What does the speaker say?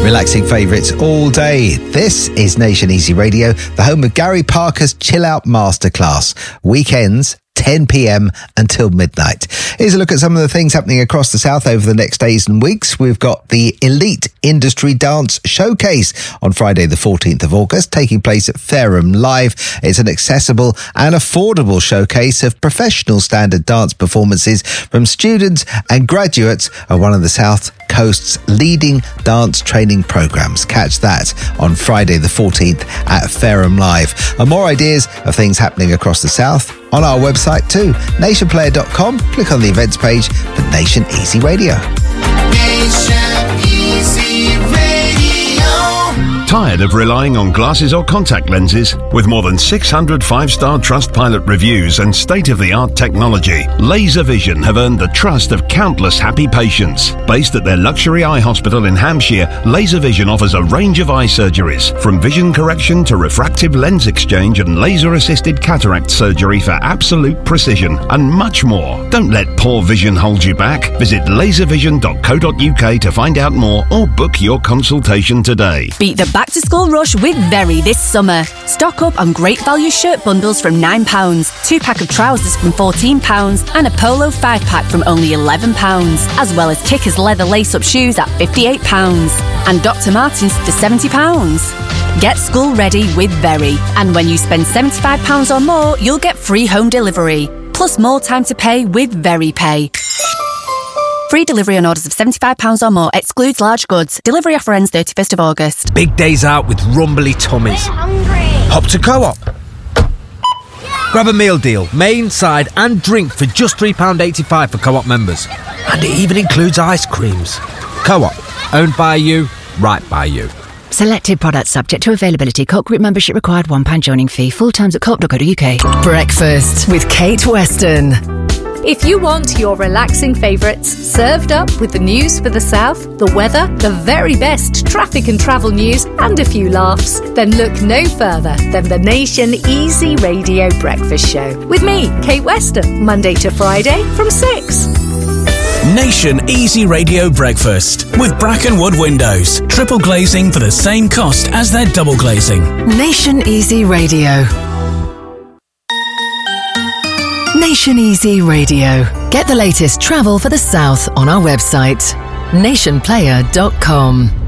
Relaxing favourites all day. This is Nation Easy Radio, the home of Gary Parker's Chill Out Masterclass. Weekends, 10 p.m. until midnight. Here's a look at some of the things happening across the South over the next days and weeks. We've got the Elite Industry Dance Showcase on Friday the 14th of August, taking place at Fareham Live. It's an accessible and affordable showcase of professional standard dance performances from students and graduates of one of the South Coast's leading dance training programs. Catch that on Friday the 14th at Fareham Live. And more ideas of things happening across the South on our website too, nationplayer.com. Click on the events page for Nation Easy Radio. Nation Easy Radio. Tired of relying on glasses or contact lenses? With more than 600 5-star Trustpilot reviews and state-of-the-art technology, Laser Vision have earned the trust of countless happy patients. Based at their luxury eye hospital in Hampshire, Laser Vision offers a range of eye surgeries, from vision correction to refractive lens exchange and laser-assisted cataract surgery for absolute precision, and much more. Don't let poor vision hold you back. Visit laservision.co.uk to find out more or book your consultation today. Beat the back-to-school rush with Very this summer. Stock up on great value shirt bundles from £9, 2-pack of trousers from £14 and a polo 5-pack from only £11, as well as Kickers leather lace-up shoes at £58 and Dr. Martens for £70. Get school ready with Very, and when you spend £75 or more, you'll get free home delivery, plus more time to pay with Very Pay. Free delivery on orders of £75 or more. Excludes large goods. Delivery offer ends 31st of August. Big days out with rumbly tummies. We're hungry. Hop to Co-op. Grab a meal deal, main, side and drink for just £3.85 for Co-op members. And it even includes ice creams. Co-op. Owned by you, right by you. Selected products subject to availability. Co-op group membership required. £1 joining fee. Full terms at co-op.co.uk. Breakfast with Kate Weston. If you want your relaxing favourites served up with the news for the South, the weather, the very best traffic and travel news, and a few laughs, then look no further than the Nation Easy Radio Breakfast Show. With me, Kate Weston, Monday to Friday from 6. Nation Easy Radio Breakfast with Bracken Wood Windows. Triple glazing for the same cost as their double glazing. Nation Easy Radio. Nation Easy Radio. Get the latest travel for the South on our website, nationplayer.com.